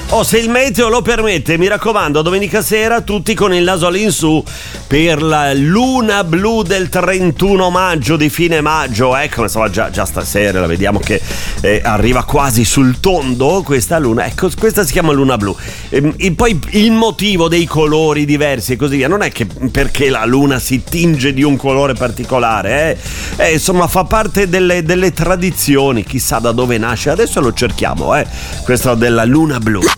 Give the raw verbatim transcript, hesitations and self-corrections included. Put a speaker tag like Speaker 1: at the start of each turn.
Speaker 1: Oh, se il meteo lo permette, mi raccomando, domenica sera tutti con il naso all'insù per la luna blu del trentuno maggio, di fine maggio. Ecco, insomma, già, già stasera la vediamo che eh, arriva quasi sul tondo questa luna. Ecco, questa si chiama luna blu. E, e poi il motivo dei colori diversi e così via non è che perché la luna si tinge di un colore particolare, eh? Eh, insomma, fa parte delle, delle tradizioni, chissà da dove nasce. Adesso lo cerchiamo, eh? Questo della luna blu.